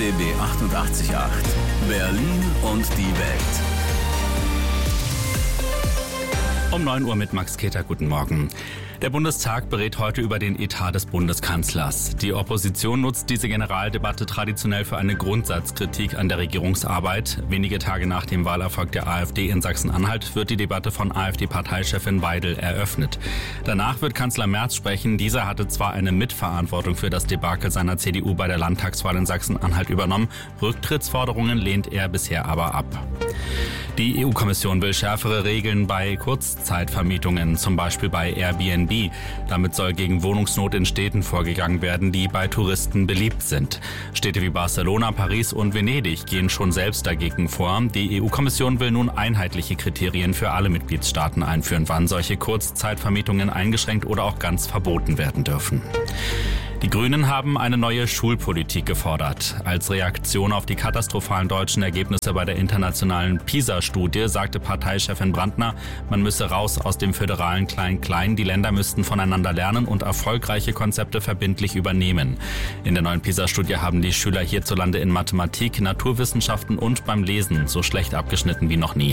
RBB 88.8. Berlin und die Welt. Um 9 Uhr mit Max Keter, guten Morgen. Der Bundestag berät heute über den Etat des Bundeskanzlers. Die Opposition nutzt diese Generaldebatte traditionell für eine Grundsatzkritik an der Regierungsarbeit. Wenige Tage nach dem Wahlerfolg der AfD in Sachsen-Anhalt wird die Debatte von AfD-Parteichefin Weidel eröffnet. Danach wird Kanzler Merz sprechen. Dieser hatte zwar eine Mitverantwortung für das Debakel seiner CDU bei der Landtagswahl in Sachsen-Anhalt übernommen, Rücktrittsforderungen lehnt er bisher aber ab. Die EU-Kommission will schärfere Regeln bei Kurzzeitvermietungen, zum Beispiel bei Airbnb. Damit soll gegen Wohnungsnot in Städten vorgegangen werden, die bei Touristen beliebt sind. Städte wie Barcelona, Paris und Venedig gehen schon selbst dagegen vor. Die EU-Kommission will nun einheitliche Kriterien für alle Mitgliedstaaten einführen, wann solche Kurzzeitvermietungen eingeschränkt oder auch ganz verboten werden dürfen. Die Grünen haben eine neue Schulpolitik gefordert. Als Reaktion auf die katastrophalen deutschen Ergebnisse bei der internationalen PISA-Studie sagte Parteichefin Brandner, man müsse raus aus dem föderalen Klein-Klein. Die Länder müssten voneinander lernen und erfolgreiche Konzepte verbindlich übernehmen. In der neuen PISA-Studie haben die Schüler hierzulande in Mathematik, Naturwissenschaften und beim Lesen so schlecht abgeschnitten wie noch nie.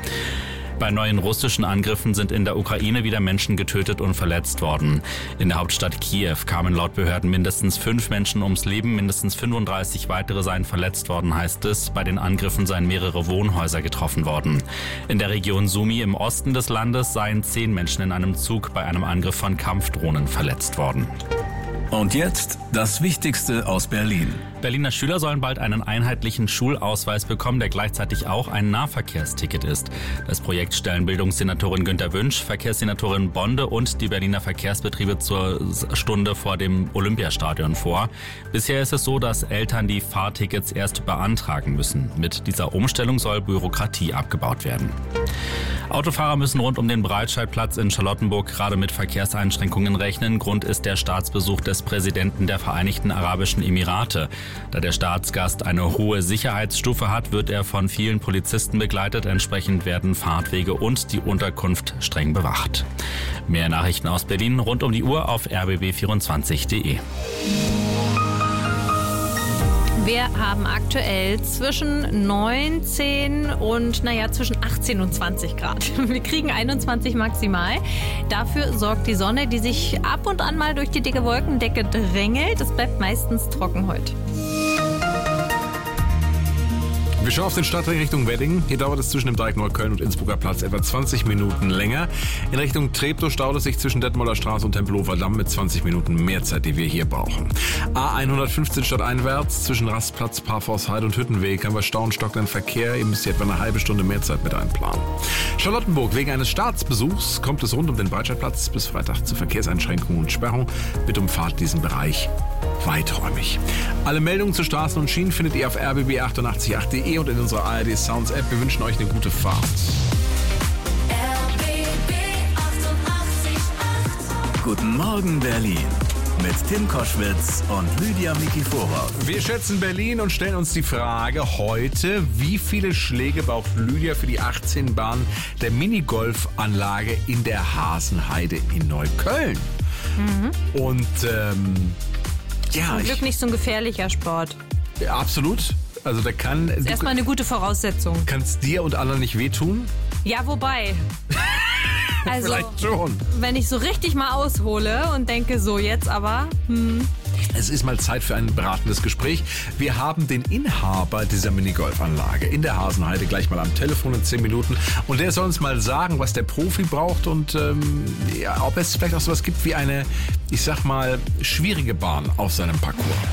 Bei neuen russischen Angriffen sind in der Ukraine wieder Menschen getötet und verletzt worden. In der Hauptstadt Kiew kamen laut Behörden mindestens 5 Menschen ums Leben, mindestens 35 weitere seien verletzt worden, heißt es. Bei den Angriffen seien mehrere Wohnhäuser getroffen worden. In der Region Sumy im Osten des Landes seien 10 Menschen in einem Zug bei einem Angriff von Kampfdrohnen verletzt worden. Und jetzt das Wichtigste aus Berlin. Berliner Schüler sollen bald einen einheitlichen Schulausweis bekommen, der gleichzeitig auch ein Nahverkehrsticket ist. Das Projekt stellen Bildungssenatorin Günter Wünsch, Verkehrssenatorin Bonde und die Berliner Verkehrsbetriebe zur Stunde vor dem Olympiastadion vor. Bisher ist es so, dass Eltern die Fahrtickets erst beantragen müssen. Mit dieser Umstellung soll Bürokratie abgebaut werden. Autofahrer müssen rund um den Breitscheidplatz in Charlottenburg gerade mit Verkehrseinschränkungen rechnen. Grund ist der Staatsbesuch des Präsidenten der Vereinigten Arabischen Emirate. Da der Staatsgast eine hohe Sicherheitsstufe hat, wird er von vielen Polizisten begleitet. Entsprechend werden Fahrtwege und die Unterkunft streng bewacht. Mehr Nachrichten aus Berlin rund um die Uhr auf rbb24.de. Wir haben aktuell zwischen 19 und zwischen 18 und 20 Grad. Wir kriegen 21 maximal. Dafür sorgt die Sonne, die sich ab und an mal durch die dicke Wolkendecke drängelt. Es bleibt meistens trocken heute. Wir schauen auf den Stadtring Richtung Wedding. Hier dauert es zwischen dem Dreieck Neukölln und Innsbrucker Platz etwa 20 Minuten länger. In Richtung Treptow staut es sich zwischen Detmolder Straße und Tempelhofer Damm mit 20 Minuten mehr Zeit, die wir hier brauchen. A115 stadteinwärts zwischen Rastplatz, Parforshheide und Hüttenweg haben wir stockenden Verkehr. Ihr müsst hier etwa eine halbe Stunde mehr Zeit mit einplanen. Charlottenburg, wegen eines Staatsbesuchs kommt es rund um den Breitscheidplatz bis Freitag zu Verkehrseinschränkungen und Sperrung. Bitte umfahrt diesen Bereich weiträumig. Alle Meldungen zu Straßen und Schienen findet ihr auf rbb888.de und in unserer ARD Sounds App. Wir wünschen euch eine gute Fahrt. RBB 88.8. Guten Morgen Berlin. Mit Tim Koschwitz und Lydia Mikiforov. Wir schätzen Berlin und stellen uns die Frage heute, wie viele Schläge braucht Lydia für die 18 Bahnen der Minigolfanlage in der Hasenheide in Neukölln? Und Zum Glück nicht so ein gefährlicher Sport. Ja, absolut. Also da kann... Das ist erstmal eine gute Voraussetzung. Kann es dir und anderen nicht wehtun? Ja, wobei. Also, Vielleicht schon. wenn ich so richtig mal aushole und denke, so jetzt aber... Es ist mal Zeit für ein beratendes Gespräch. Wir haben den Inhaber dieser Minigolfanlage in der Hasenheide gleich mal am Telefon in 10 Minuten. Und der soll uns mal sagen, was der Profi braucht und ob es vielleicht auch sowas gibt wie eine, ich sag mal, schwierige Bahn auf seinem Parcours.